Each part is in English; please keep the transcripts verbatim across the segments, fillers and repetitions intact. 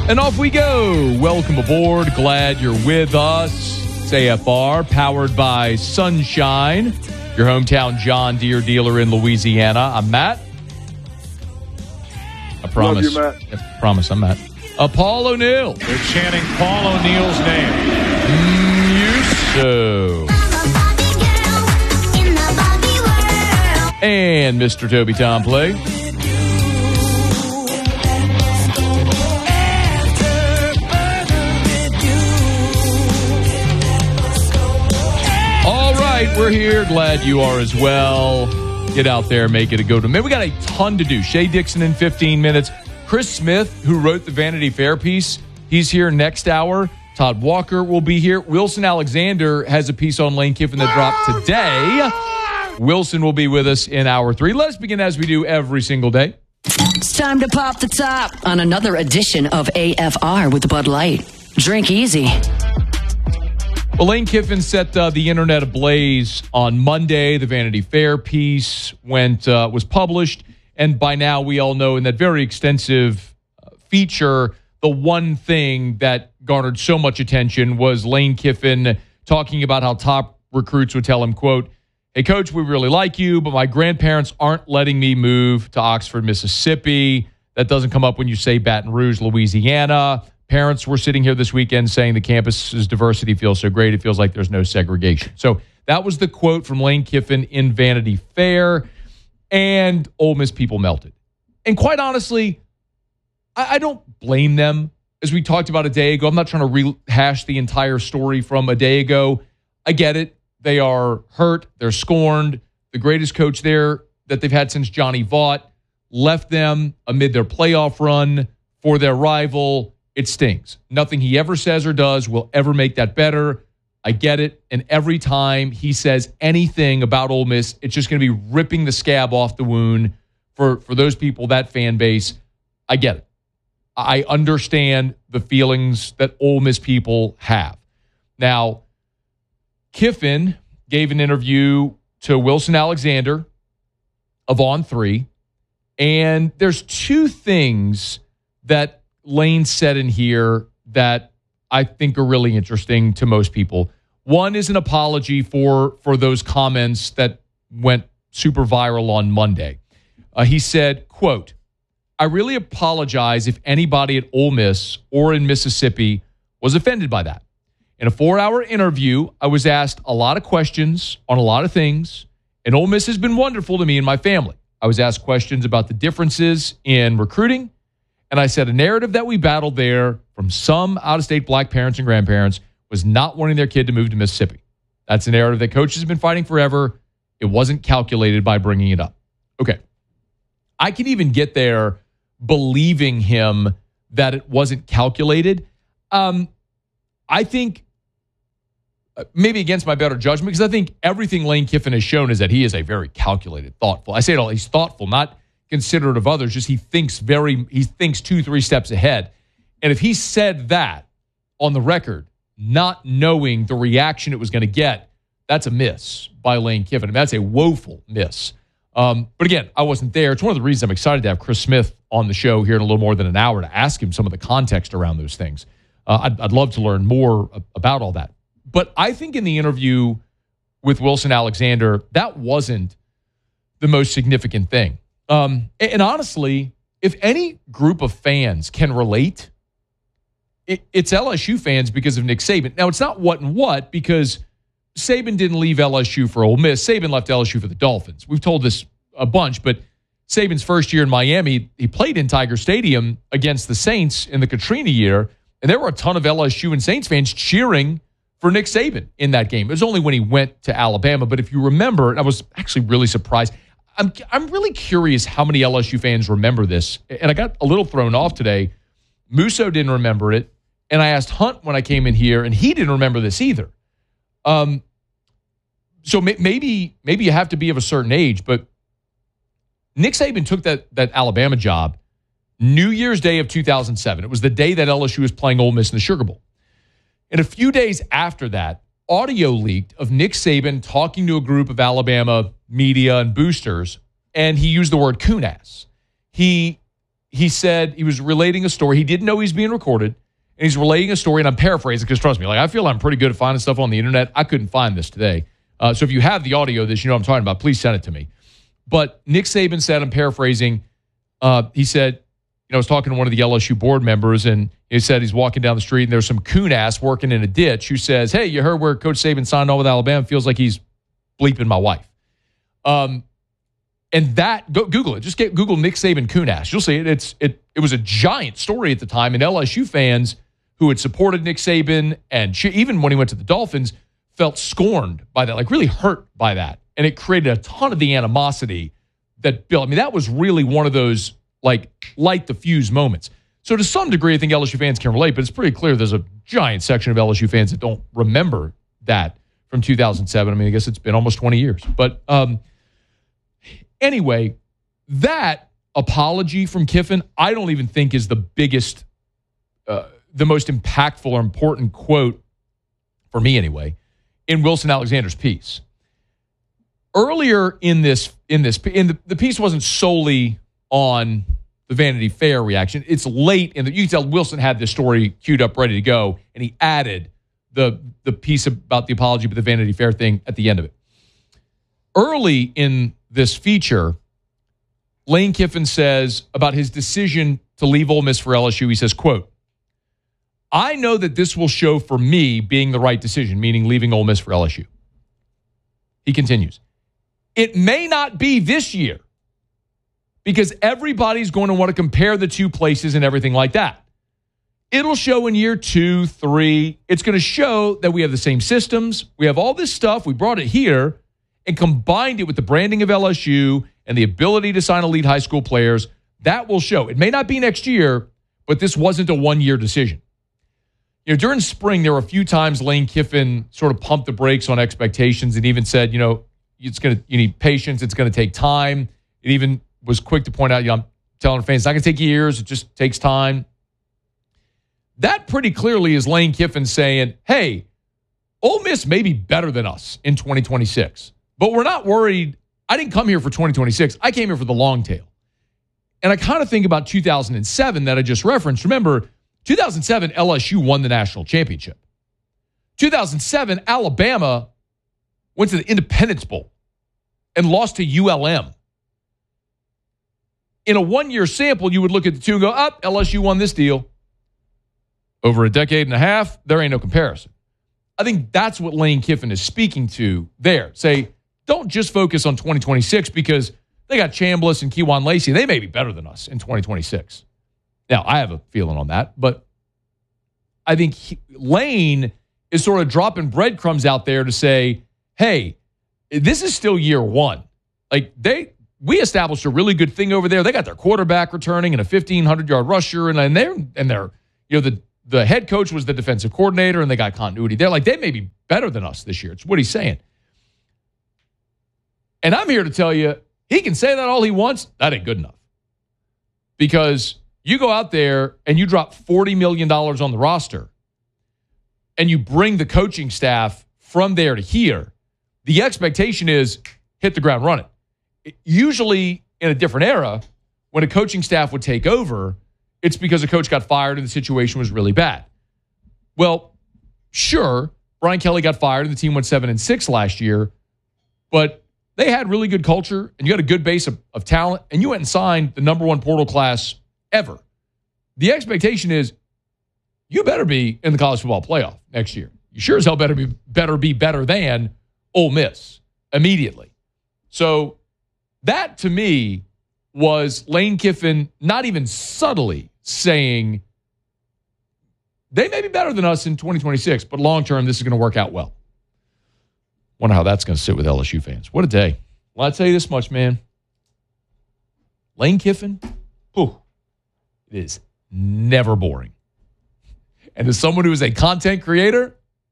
And off we go. Welcome aboard. Glad you're with us. It's A F R, powered by Sunshine, your hometown John Deere dealer in Louisiana. I'm Matt. I promise. Love you, Matt. I promise, I'm Matt. Uh, Paul O'Neill. They're chanting Paul O'Neill's name. Mm, you so. And Mister Toby Tomplay. All right, we're here. Glad you are as well. Get out there, make it a go to. Man, we got a ton to do. Shea Dixon in fifteen minutes. Chris Smith, who wrote the Vanity Fair piece, he's here next hour. Todd Walker will be here. Wilson Alexander has a piece on Lane Kiffin that dropped today. Wilson will be with us in hour three. Let's begin as we do every single day. It's time to pop the top on another edition of A F R with Bud Light. Drink easy. Well, Lane Kiffin set uh, the internet ablaze on Monday. The Vanity Fair piece went uh, was published, and by now we all know in that very extensive uh, feature, the one thing that garnered so much attention was Lane Kiffin talking about how top recruits would tell him, quote, "Hey, coach, we really like you, but my grandparents aren't letting me move to Oxford, Mississippi." That doesn't come up when you say Baton Rouge, Louisiana. Parents were sitting here this weekend saying the campus's diversity feels so great, it feels like there's no segregation. So that was the quote from Lane Kiffin in Vanity Fair, and Ole Miss people melted. And quite honestly, I, I don't blame them. As we talked about a day ago, I'm not trying to rehash the entire story from a day ago. I get it. They are hurt. They're scorned. The greatest coach there that they've had since Johnny Vaught left them amid their playoff run for their rival. It stings. Nothing he ever says or does will ever make that better. I get it. And every time he says anything about Ole Miss, it's just going to be ripping the scab off the wound for, for those people, that fan base. I get it. I understand the feelings that Ole Miss people have. Now, Kiffin gave an interview to Wilson Alexander of On three, and there's two things that Lane said in here that I think are really interesting to most people. One is an apology for, for those comments that went super viral on Monday. Uh, he said, quote, "I really apologize if anybody at Ole Miss or in Mississippi was offended by that. In a four-hour interview, I was asked a lot of questions on a lot of things, and Ole Miss has been wonderful to me and my family. I was asked questions about the differences in recruiting, and I said a narrative that we battled there from some out-of-state black parents and grandparents was not wanting their kid to move to Mississippi. That's a narrative that coaches have been fighting forever. It wasn't calculated by bringing it up." Okay. I can even get there believing him that it wasn't calculated. Um, I think maybe against my better judgment, because I think everything Lane Kiffin has shown is that he is a very calculated, thoughtful. I say it all. He's thoughtful, not considerate of others. Just he thinks very, he thinks two, three steps ahead. And if he said that on the record, not knowing the reaction it was going to get, that's a miss by Lane Kiffin. I mean, that's a woeful miss. Um, but again, I wasn't there. It's one of the reasons I'm excited to have Chris Smith on the show here in a little more than an hour to ask him some of the context around those things. Uh, I'd, I'd love to learn more about all that. But I think in the interview with Wilson Alexander, that wasn't the most significant thing. Um, and, and honestly, if any group of fans can relate, it, it's L S U fans because of Nick Saban. Now, it's not what and what, because Saban didn't leave L S U for Ole Miss. Saban left L S U for the Dolphins. We've told this a bunch, but Saban's first year in Miami, he played in Tiger Stadium against the Saints in the Katrina year, and there were a ton of L S U and Saints fans cheering for Nick Saban in that game. It was only when he went to Alabama, but if you remember, and I was actually really surprised. I'm I'm really curious how many L S U fans remember this, and I got a little thrown off today. Musso didn't remember it, and I asked Hunt when I came in here, and he didn't remember this either. Um, so may, maybe maybe you have to be of a certain age, but Nick Saban took that that Alabama job New Year's Day of two thousand seven. It was the day that L S U was playing Ole Miss in the Sugar Bowl. And a few days after that, audio leaked of Nick Saban talking to a group of Alabama media and boosters, and he used the word coon ass. He he said he was relating a story. He didn't know he was being recorded, and he's relating a story, and I'm paraphrasing because, trust me, like I feel I'm pretty good at finding stuff on the internet. I couldn't find this today. Uh, so if you have the audio of this, you know what I'm talking about, please send it to me. But Nick Saban said, I'm paraphrasing, uh, he said, you know, I was talking to one of the L S U board members, and he said he's walking down the street, and there's some coon ass working in a ditch who says, hey, you heard where Coach Saban signed on with Alabama? Feels like he's bleeping my wife. Um, and that, go Google it. Just get Google Nick Saban coon ass. You'll see it. It's, it, it was a giant story at the time, and L S U fans who had supported Nick Saban, and even when he went to the Dolphins, felt scorned by that, like really hurt by that. And it created a ton of the animosity that built. I mean, that was really one of those, like, light the fuse moments. So to some degree, I think L S U fans can relate, but it's pretty clear there's a giant section of L S U fans that don't remember that from two thousand seven. I mean, I guess it's been almost twenty years. But um, anyway, that apology from Kiffin, I don't even think is the biggest, uh, the most impactful or important quote, for me anyway, in Wilson Alexander's piece. Earlier in this, in this, in the, the piece wasn't solely on the Vanity Fair reaction. It's late in the, you can tell Wilson had this story queued up, ready to go, and he added the, the piece about the apology, but the Vanity Fair thing at the end of it. Early in this feature, Lane Kiffin says about his decision to leave Ole Miss for L S U, he says, quote, I know that this will show for me being the right decision, meaning leaving Ole Miss for L S U. He continues, it may not be this year because everybody's going to want to compare the two places and everything like that. It'll show in year two, three. It's going to show that we have the same systems. We have all this stuff. We brought it here and combined it with the branding of L S U and the ability to sign elite high school players. That will show. It may not be next year, but this wasn't a one-year decision. You know, during spring, there were a few times Lane Kiffin sort of pumped the brakes on expectations and even said, you know, it's going to, you need patience. It's going to take time. It even was quick to point out, you know, I'm telling fans, it's not going to take years. It just takes time. That pretty clearly is Lane Kiffin saying, hey, Ole Miss may be better than us in twenty twenty-six, but we're not worried. I didn't come here for twenty twenty-six. I came here for the long tail. And I kind of think about two thousand seven that I just referenced. Remember, two thousand seven, L S U won the national championship. two thousand seven, Alabama went to the Independence Bowl and lost to U L M. In a one-year sample, you would look at the two and go, up, oh, L S U won this deal. Over a decade and a half, there ain't no comparison. I think that's what Lane Kiffin is speaking to there. Say, don't just focus on twenty twenty-six because they got Chambliss and Kewan Lacey. They may be better than us in twenty twenty-six. Now, I have a feeling on that, but I think he, Lane is sort of dropping breadcrumbs out there to say, hey, this is still year one. Like, they, we established a really good thing over there. They got their quarterback returning and a fifteen hundred yard rusher, and, and they're, and they're, you know, the, the head coach was the defensive coordinator, and they got continuity there. Like, they may be better than us this year. It's what he's saying. And I'm here to tell you, he can say that all he wants. That ain't good enough. Because you go out there and you drop forty million dollars on the roster and you bring the coaching staff from there to here, the expectation is hit the ground running. Usually in a different era, when a coaching staff would take over, it's because a coach got fired and the situation was really bad. Well, sure, Brian Kelly got fired and the team went seven and six last year, but they had really good culture and you had a good base of, of talent and you went and signed the number one portal class ever. The expectation is you better be in the college football playoff next year. You sure as hell better be better be better than Ole Miss immediately. So that to me was Lane Kiffin not even subtly saying they may be better than us in twenty twenty-six, but long term this is going to work out well. Wonder how that's going to sit with L S U fans. What a day. Well, I'll tell you this much, man. Lane Kiffin, whew, it is never boring. And as someone who is a content creator,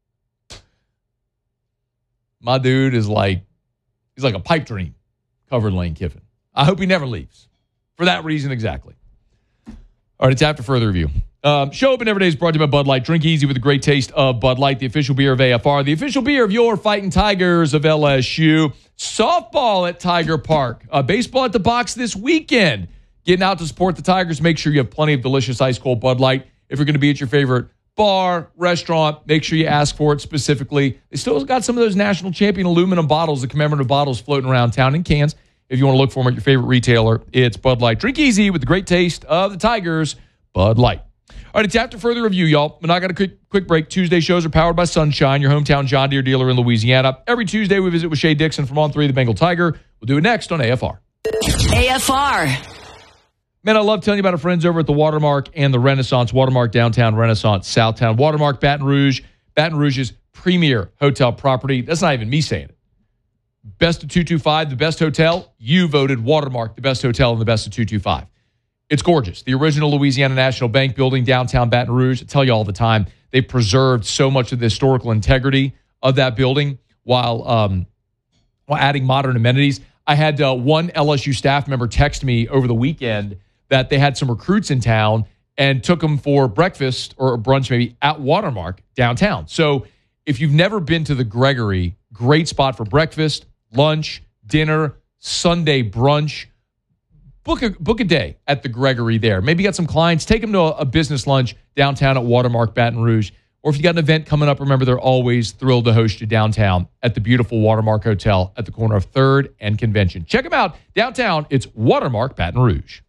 my dude is like, he's like a pipe dream covering Lane Kiffin. I hope he never leaves. For that reason exactly. All right, it's after further review. Um, Show Open Every Day is brought to you by Bud Light. Drink easy with the great taste of Bud Light, the official beer of A F R, the official beer of your Fighting Tigers of L S U. Softball at Tiger Park. Uh, baseball at the box this weekend. getting out to support the Tigers, make sure you have plenty of delicious ice cold Bud Light. If you're going to be at your favorite bar, restaurant, make sure you ask for it specifically. They still got some of those national champion aluminum bottles, the commemorative bottles floating around town in cans. If you want to look for them at your favorite retailer, it's Bud Light. Drink easy with the great taste of the Tigers, Bud Light. All right, it's after further review, y'all. But I got a quick, quick break. Tuesday shows are powered by Sunshine, your hometown John Deere dealer in Louisiana. Every Tuesday, we visit with Shea Dixon from On three, the Bengal Tiger. We'll do it next on A F R. A F R. Man, I love telling you about our friends over at the Watermark and the Renaissance. Watermark Downtown, Renaissance Southtown. Watermark Baton Rouge, Baton Rouge's premier hotel property. That's not even me saying it. Best of two two five, the best hotel. You voted Watermark the best hotel in the best of two two five. It's gorgeous. The original Louisiana National Bank building, downtown Baton Rouge. I tell you all the time, they preserved so much of the historical integrity of that building while, um, while adding modern amenities. I had uh, one L S U staff member text me over the weekend that they had some recruits in town and took them for breakfast or brunch maybe at Watermark downtown. So if you've never been to the Gregory, great spot for breakfast, lunch, dinner, Sunday brunch. Book a, book a day at the Gregory there. Maybe you got some clients, take them to a, a business lunch downtown at Watermark Baton Rouge. Or if you got an event coming up, remember they're always thrilled to host you downtown at the beautiful Watermark Hotel at the corner of third and Convention. Check them out downtown. It's Watermark Baton Rouge.